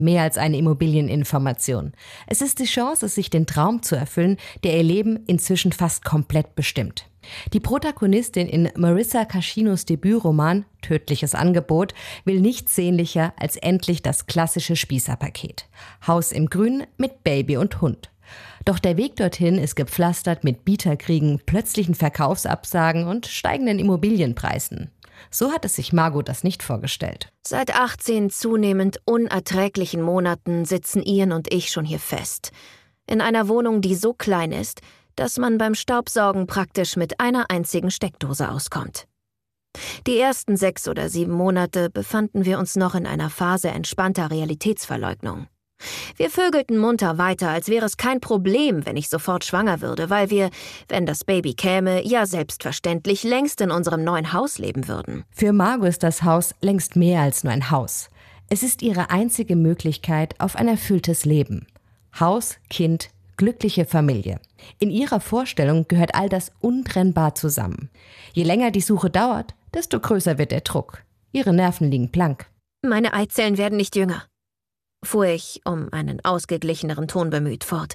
Mehr als eine Immobilieninformation. Es ist die Chance, sich den Traum zu erfüllen, der ihr Leben inzwischen fast komplett bestimmt. Die Protagonistin in Marissa Cascinos Debütroman Tödliches Angebot will nichts sehnlicher als endlich das klassische Spießerpaket. Haus im Grün mit Baby und Hund. Doch der Weg dorthin ist gepflastert mit Bieterkriegen, plötzlichen Verkaufsabsagen und steigenden Immobilienpreisen. So hat es sich Margot das nicht vorgestellt. Seit 18 zunehmend unerträglichen Monaten sitzen Ian und ich schon hier fest. In einer Wohnung, die so klein ist, dass man beim Staubsaugen praktisch mit einer einzigen Steckdose auskommt. Die ersten 6 oder 7 Monate befanden wir uns noch in einer Phase entspannter Realitätsverleugnung. Wir vögelten munter weiter, als wäre es kein Problem, wenn ich sofort schwanger würde, weil wir, wenn das Baby käme, ja selbstverständlich längst in unserem neuen Haus leben würden. Für Margot ist das Haus längst mehr als nur ein Haus. Es ist ihre einzige Möglichkeit auf ein erfülltes Leben. Haus, Kind, glückliche Familie. In ihrer Vorstellung gehört all das untrennbar zusammen. Je länger die Suche dauert, desto größer wird der Druck. Ihre Nerven liegen blank. Meine Eizellen werden nicht jünger, fuhr ich, um einen ausgeglicheneren Ton bemüht, fort.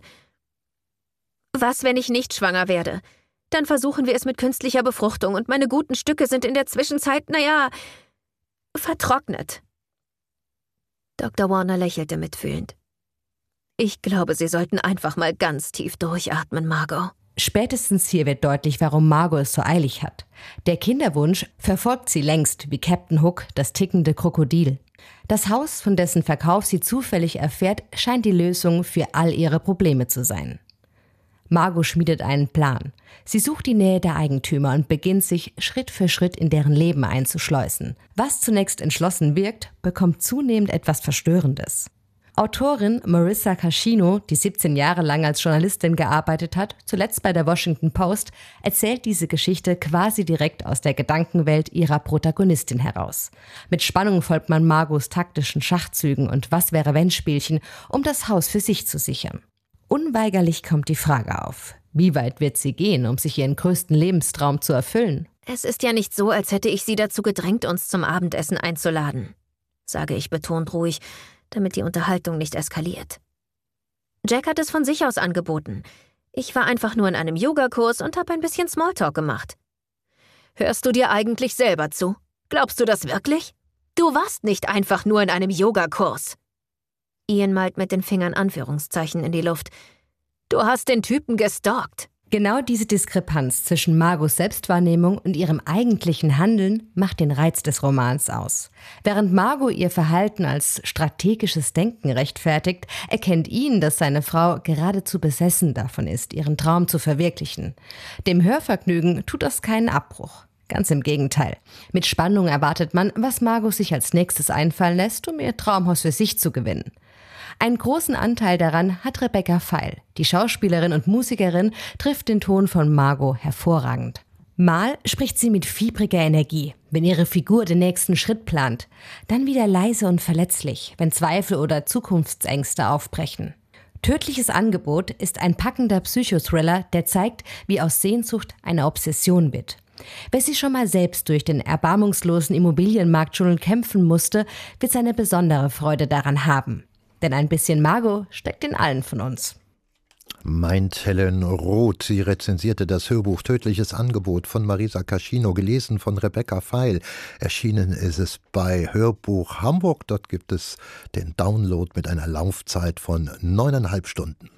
Was, wenn ich nicht schwanger werde? Dann versuchen wir es mit künstlicher Befruchtung und meine guten Stücke sind in der Zwischenzeit, vertrocknet. Dr. Warner lächelte mitfühlend. Ich glaube, Sie sollten einfach mal ganz tief durchatmen, Margot. Spätestens hier wird deutlich, warum Margot es so eilig hat. Der Kinderwunsch verfolgt sie längst wie Captain Hook, das tickende Krokodil. Das Haus, von dessen Verkauf sie zufällig erfährt, scheint die Lösung für all ihre Probleme zu sein. Margot schmiedet einen Plan. Sie sucht die Nähe der Eigentümer und beginnt sich Schritt für Schritt in deren Leben einzuschleusen. Was zunächst entschlossen wirkt, bekommt zunehmend etwas Verstörendes. Autorin Marissa Cascino, die 17 Jahre lang als Journalistin gearbeitet hat, zuletzt bei der Washington Post, erzählt diese Geschichte quasi direkt aus der Gedankenwelt ihrer Protagonistin heraus. Mit Spannung folgt man Margots taktischen Schachzügen und Was-wäre-wenn-Spielchen, um das Haus für sich zu sichern. Unweigerlich kommt die Frage auf: Wie weit wird sie gehen, um sich ihren größten Lebenstraum zu erfüllen? Es ist ja nicht so, als hätte ich Sie dazu gedrängt, uns zum Abendessen einzuladen, sage ich betont ruhig, damit die Unterhaltung nicht eskaliert. Jack hat es von sich aus angeboten. Ich war einfach nur in einem Yogakurs und habe ein bisschen Smalltalk gemacht. Hörst du dir eigentlich selber zu? Glaubst du das wirklich? Du warst nicht einfach nur in einem Yogakurs. Ian malt mit den Fingern Anführungszeichen in die Luft. Du hast den Typen gestalkt. Genau diese Diskrepanz zwischen Margots Selbstwahrnehmung und ihrem eigentlichen Handeln macht den Reiz des Romans aus. Während Margot ihr Verhalten als strategisches Denken rechtfertigt, erkennt Ian, dass seine Frau geradezu besessen davon ist, ihren Traum zu verwirklichen. Dem Hörvergnügen tut das keinen Abbruch. Ganz im Gegenteil. Mit Spannung erwartet man, was Margot sich als nächstes einfallen lässt, um ihr Traumhaus für sich zu gewinnen. Einen großen Anteil daran hat Rebecca Feil. Die Schauspielerin und Musikerin trifft den Ton von Margot hervorragend. Mal spricht sie mit fiebriger Energie, wenn ihre Figur den nächsten Schritt plant. Dann wieder leise und verletzlich, wenn Zweifel oder Zukunftsängste aufbrechen. Tödliches Angebot ist ein packender Psychothriller, der zeigt, wie aus Sehnsucht eine Obsession wird. Wer sich schon mal selbst durch den erbarmungslosen Immobilienmarktdschungel kämpfen musste, wird seine besondere Freude daran haben. Denn ein bisschen Margot steckt in allen von uns. Meint Helen Roth. Sie rezensierte das Hörbuch Tödliches Angebot von Marissa Cascino, gelesen von Rebecca Feil. Erschienen ist es bei Hörbuch Hamburg. Dort gibt es den Download mit einer Laufzeit von 9,5 Stunden.